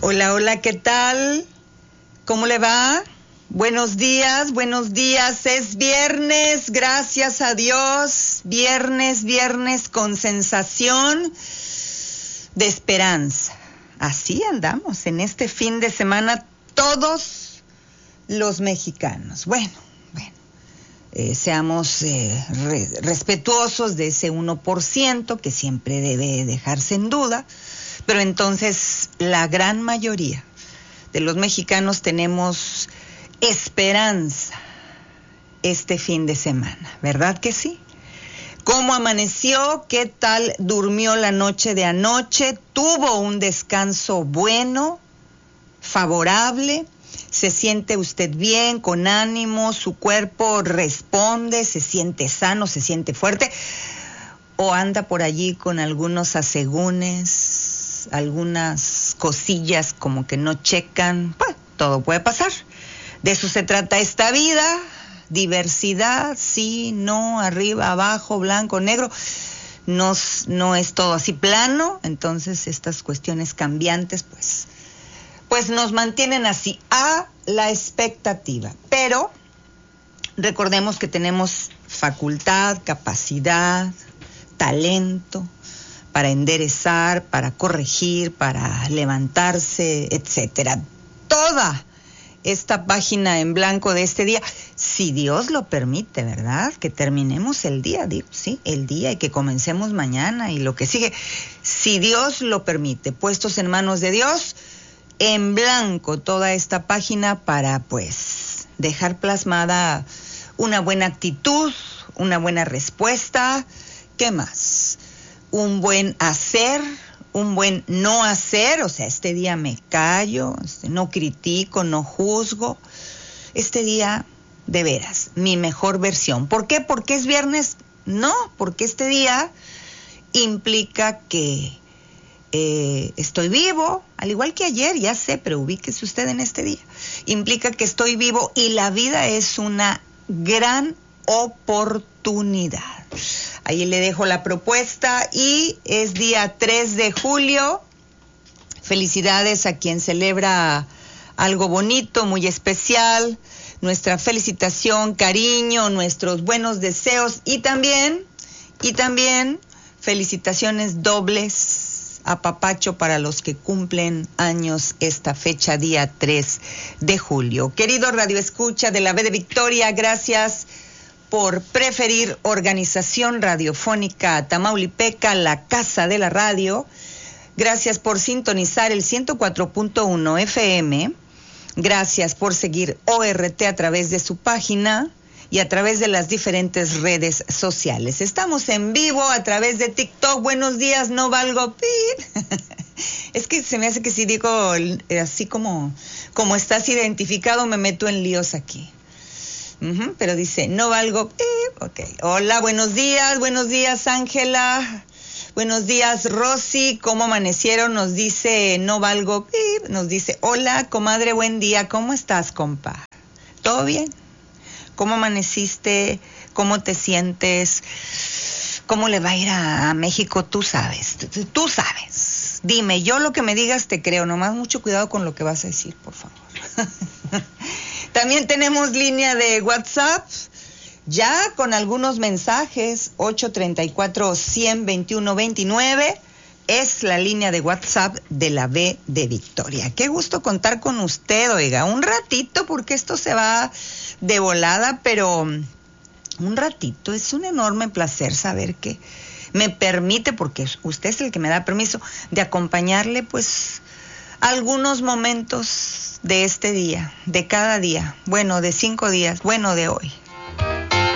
Hola, hola, ¿qué tal? ¿Cómo le va? Buenos días, es viernes, gracias a Dios, viernes con sensación de esperanza. Así andamos en este fin de semana todos los mexicanos. Bueno, seamos respetuosos de ese 1% que siempre debe dejarse en duda, pero entonces la gran mayoría de los mexicanos tenemos esperanza este fin de semana, ¿verdad que sí? ¿Cómo amaneció? ¿Qué tal durmió la noche de anoche? ¿Tuvo un descanso bueno, favorable? ¿Se siente usted bien, con ánimo? ¿Su cuerpo responde? ¿Se siente sano? ¿Se siente fuerte? ¿O anda por allí con algunos asegúnes, algunas cosillas como que no checan? Bueno, todo puede pasar. De eso se trata esta vida. Diversidad, sí, no, arriba, abajo, blanco, negro. No es todo así plano. Entonces estas cuestiones cambiantes pues nos mantienen así a la expectativa. Pero recordemos que tenemos facultad, capacidad, talento para enderezar, para corregir, para levantarse, etcétera. Toda esta página en blanco de este día, si Dios lo permite, ¿verdad? Que terminemos el día, digo, sí, el día, y que comencemos mañana y lo que sigue. Si Dios lo permite, puestos en manos de Dios, en blanco toda esta página para pues dejar plasmada una buena actitud, una buena respuesta. ¿Qué más? Un buen hacer, un buen no hacer. O sea, este día me callo, no critico, no juzgo. Este día, de veras, mi mejor versión. ¿Por qué? ¿Porque es viernes? No, porque este día implica que estoy vivo, al igual que ayer, ya sé, pero ubíquese usted en este día. Implica que estoy vivo y la vida es una gran oportunidad. Ahí le dejo la propuesta y es día 3 de julio. Felicidades a quien celebra algo bonito, muy especial. Nuestra felicitación, cariño, nuestros buenos deseos y también felicitaciones dobles, apapacho para los que cumplen años esta fecha, día 3 de julio. Querido Radio Escucha de la B de Victoria, gracias por preferir Organización Radiofónica Tamaulipeca, la Casa de la Radio. Gracias por sintonizar el 104.1 FM. Gracias por seguir ORT a través de su página y a través de las diferentes redes sociales. Estamos en vivo a través de TikTok. Buenos días, no valgo pip. Es que se me hace que si digo así como estás identificado, me meto en líos aquí. Pero dice, no valgo pip. Ok. Hola, buenos días, Ángela. Buenos días, Rosy. ¿Cómo amanecieron? Nos dice, no valgo pip. Nos dice, hola, comadre, buen día. ¿Cómo estás, compa? ¿Todo bien? ¿Cómo amaneciste? ¿Cómo te sientes? ¿Cómo le va a ir a México? Tú sabes. Dime, yo lo que me digas te creo. Nomás mucho cuidado con lo que vas a decir, por favor. También tenemos línea de WhatsApp, ya con algunos mensajes, 834-100-2129. Es la línea de WhatsApp de la B de Victoria. Qué gusto contar con usted, oiga, un ratito, porque esto se va de volada, pero un ratito. Es un enorme placer saber que me permite, porque usted es el que me da permiso, de acompañarle, pues, algunos momentos de este día, de cada día, bueno, de 5 días, bueno, de hoy.